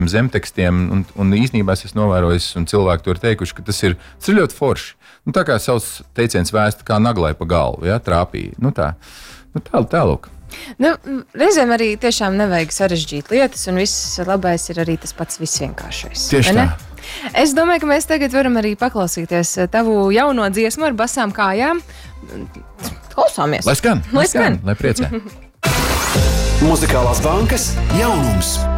zemtekstiem, un īstenībā es esmu novērojis, un cilvēki to ir teikuši, ka tas ir ļoti forši. Nu, tā kā savs teiciens vēsta kā naglai pa galvu, ja, trāpīja. Nu, tālūk. Nu, reizēm arī tiešām nevajag sarežģīt lietas, un viss labais ir arī tas pats visvienkāršais. Tieši tā. Es domāju, ka mēs tagad varam arī paklausīties tavu jauno dziesmu ar basām kājām. Klausāmies! Lai skan, lai priecē! Muzikālās bankas jaunums!